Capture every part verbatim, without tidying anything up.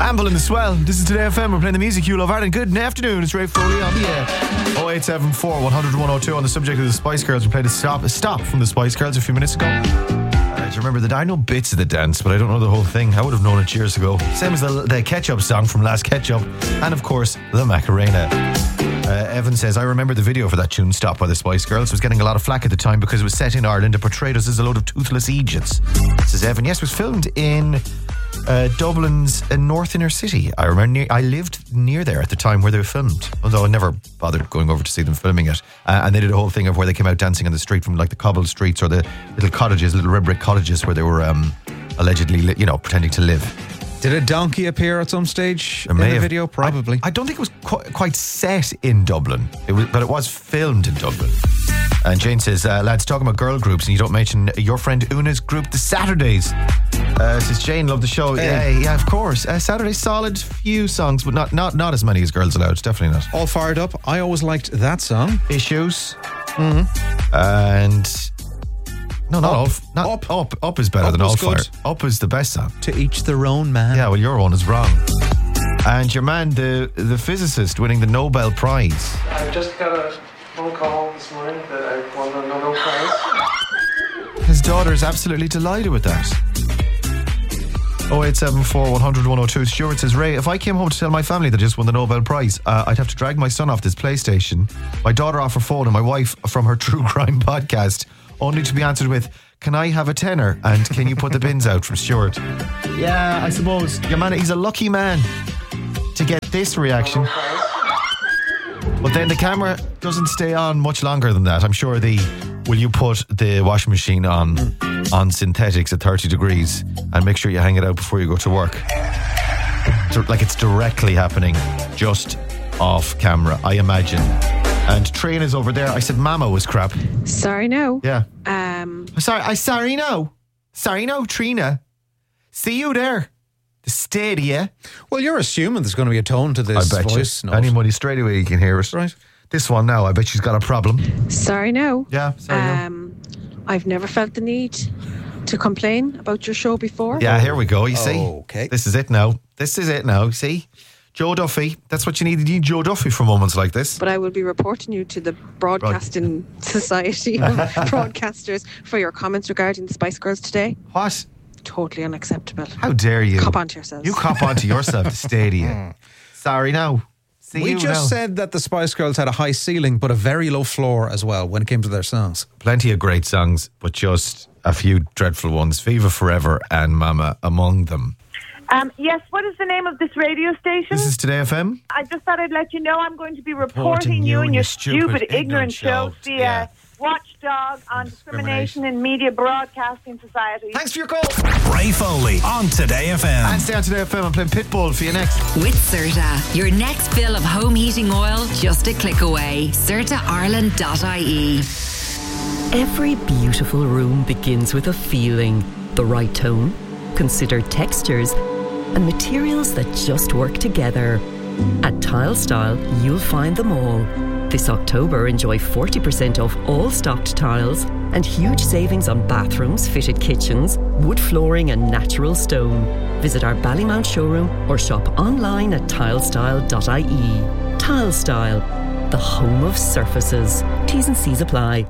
Amble in the Swell. This is Today F M. We're playing the music you love, Ireland. Good afternoon. It's Ray Foley on the air. oh eight seven four, one hundred, one oh two on the subject of the Spice Girls. We played a stop, a stop from the Spice Girls a few minutes ago. Uh, do you remember that? I know bits of the dance, but I don't know the whole thing. I would have known it years ago. Same as the, the Ketchup song from Last Ketchup. And of course, the Macarena. Uh, Evan says, I remember the video for that tune Stop by the Spice Girls. It was getting a lot of flack at the time because it was set in Ireland and portrayed us as a load of toothless Egypts. Says Evan. Yes, it was filmed in uh, Dublin's uh, North Inner City. I remember near, I lived near there at the time where they were filmed, although I never bothered going over to see them filming it. Uh, and they did a whole thing of where they came out dancing on the street from like the cobbled streets or the little cottages, little red brick cottages where they were um, allegedly, li- you know, pretending to live. Did a donkey appear at some stage in the have, video? Probably. I, I don't think it was qu- quite set in Dublin, it was, but it was filmed in Dublin. And Jane says, uh, lads, talking about girl groups, and you don't mention your friend Una's group, The Saturdays. Uh, says Jane, love the show. Hey. Yeah, yeah, of course. Uh, Saturdays, solid few songs, but not, not, not as many as Girls Aloud. Definitely not. All fired up. I always liked that song. Issues. Mm-hmm. And... No, not Up. Up. Not Up. Up. Up is better Up than was All Fire. good. Up is the best song. To each their own, man. Yeah, well, your one is wrong. And your man, the the physicist winning the Nobel Prize. I've just got a phone call this morning that I won the Nobel Prize. His daughter is absolutely delighted with that. oh eight seven four, one hundred, one oh two. Stuart says, Ray, if I came home to tell my family that I just won the Nobel Prize, uh, I'd have to drag my son off this PlayStation, my daughter off her phone, and my wife from her true crime podcast, only to be answered with, can I have a tenner? And can you put the bins out? From Stuart. Yeah, I suppose. Your man, he's a lucky man to get this reaction. But then the camera doesn't stay on much longer than that. I'm sure the will you put the washing machine on on synthetics at thirty degrees and make sure you hang it out before you go to work. Like it's directly happening just off camera, I imagine. And Train is over there. I said Mama was crap. Sorry, no. Yeah. Um. Sorry, I sorry no. Sorry no, Trina. See you there. The Stadia. Well, you're assuming there's going to be a tone to this I bet voice you. note. Anybody straight away you can hear it. Right. This one now, I bet she's got a problem. Sorry, no. Yeah, sorry no. Um. I've never felt the need to complain about your show before. Yeah, here we go, you see. Okay. This is it now. This is it now, see. Joe Duffy. That's what you need. You need Joe Duffy for moments like this. But I will be reporting you to the Broadcasting Society of Broadcasters for your comments regarding the Spice Girls today. What? Totally unacceptable. How dare you? Cop onto yourselves. You cop onto yourself, the Stadia. Sorry now. See We you just now. said that the Spice Girls had a high ceiling but a very low floor as well when it came to their songs. Plenty of great songs, but just a few dreadful ones. Viva Forever and Mama among them. Um, yes, what is the name of this radio station? This is Today F M. I just thought I'd let you know I'm going to be reporting, Reporting you you and and your your stupid, stupid, ignorant ignorant show show. via Yeah. Watchdog on Discrimination in Media Broadcasting Society. Thanks for your call. Ray Foley on Today F M. And stay on Today F M. I'm playing Pitbull for you next. With Certa, your next fill of home heating oil just a click away. Certa Ireland dot I E. Every beautiful room begins with a feeling, the right tone, considered textures, and materials that just work together. At Tile Style, you'll find them all. This October, enjoy forty percent off all stocked tiles and huge savings on bathrooms, fitted kitchens, wood flooring and natural stone. Visit our Ballymount showroom or shop online at tile style dot I E. Tile Style, the home of surfaces. T's and C's apply.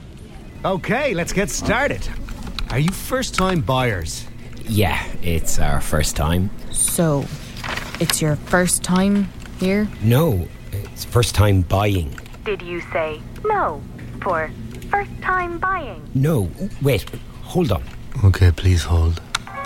Okay, let's get started. Are you first-time buyers? Yeah, it's our first time. So, it's your first time here? No, it's first time buying. Did you say no for first time buying? No, wait, hold on. Okay, please hold.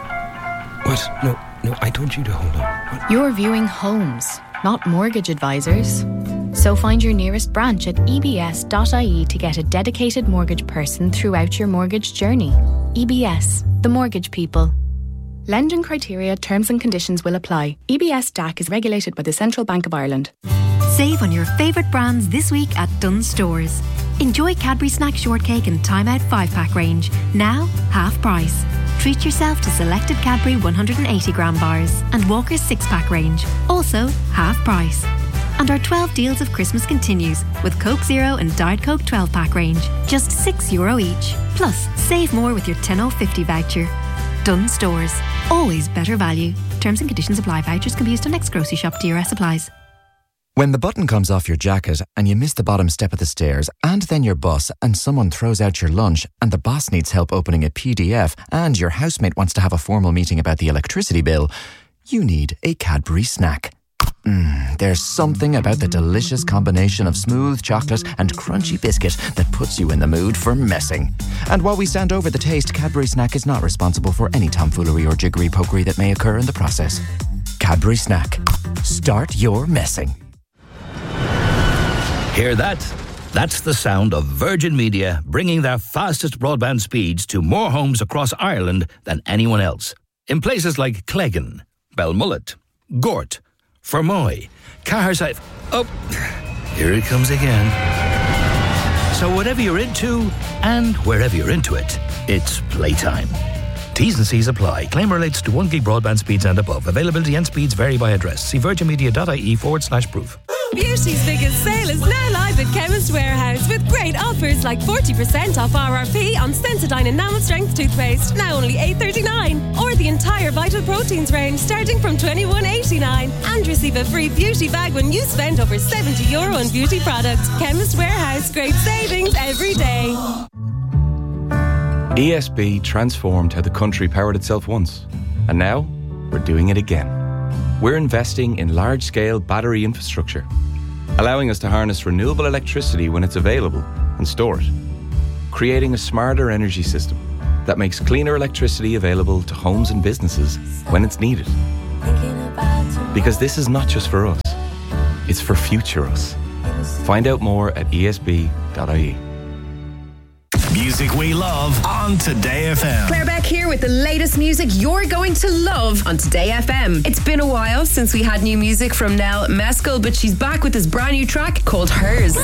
What? No, no, I told you to hold on. What? You're viewing homes, not mortgage advisors. So find your nearest branch at e b s dot I E to get a dedicated mortgage person throughout your mortgage journey. E B S, the mortgage people. Lending criteria, terms and conditions will apply. E B S D A C is regulated by the Central Bank of Ireland. Save on your favourite brands this week at Dunnes Stores. Enjoy Cadbury Snack Shortcake and Time Out five pack range, now half price. Treat yourself to selected Cadbury one hundred eighty gram bars and Walker's six pack range, also half price. And our twelve deals of Christmas continues with Coke Zero and Diet Coke twelve pack range, just six euro each. Plus, save more with your ten oh fifty voucher. Dunnes Stores, always better value. Terms and conditions apply. Vouchers can be used on next grocery shop. D R S applies. When the button comes off your jacket and you miss the bottom step of the stairs and then your bus and someone throws out your lunch and the boss needs help opening a P D F and your housemate wants to have a formal meeting about the electricity bill, you need a Cadbury snack. Mm, there's something about the delicious combination of smooth chocolate and crunchy biscuit that puts you in the mood for messing. And while we stand over the taste, Cadbury Snack is not responsible for any tomfoolery or jiggery-pokery that may occur in the process. Cadbury Snack. Start your messing. Hear that? That's the sound of Virgin Media bringing their fastest broadband speeds to more homes across Ireland than anyone else. In places like Cleggan, Belmullet, Gort, Fermoy, Caherside... Oh, here it comes again. So whatever you're into, and wherever you're into it, it's playtime. T's and C's apply. Claim relates to one gig broadband speeds and above. Availability and speeds vary by address. See virginmedia.ie forward slash proof. Beauty's biggest sale is now live at Chemist Warehouse with great offers like forty percent off R R P on Sensodyne Enamel Strength toothpaste, now only eight thirty-nine, or the entire Vital Proteins range starting from twenty-one eighty-nine, and receive a free beauty bag when you spend over seventy euro on beauty products. Chemist Warehouse, great savings every day. E S B transformed how the country powered itself once, and now we're doing it again. We're investing in large-scale battery infrastructure, allowing us to harness renewable electricity when it's available and store it, creating a smarter energy system that makes cleaner electricity available to homes and businesses when it's needed. Because this is not just for us, it's for future us. Find out more at E S B dot I E. Music we love on Today F M. Claire Beck here with the latest music you're going to love on Today F M. It's been a while since we had new music from Nell Meskel, but she's back with this brand new track called Hers.